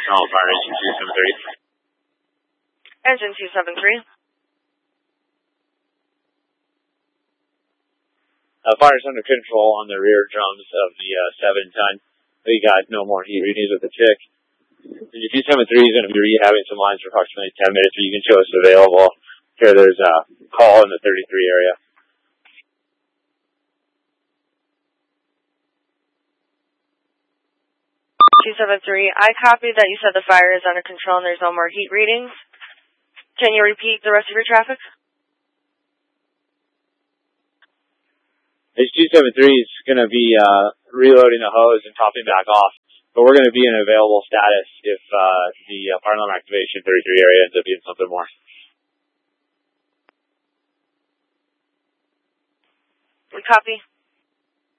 control, fire engine 273. Engine 273. Fire's under control on the rear drums of the 7-ton. We got no more heat readings with the tick. The 273 is going to be rehabbing some lines for approximately 10 minutes, but you can show us available. Here there's a call in the 33 area. I copy that you said the fire is under control and there's no more heat readings. Can you repeat the rest of your traffic? This 273 is going to be reloading the hose and topping back off, but we're going to be in available status if the fire alarm activation 33 area ends up being something more. We copy.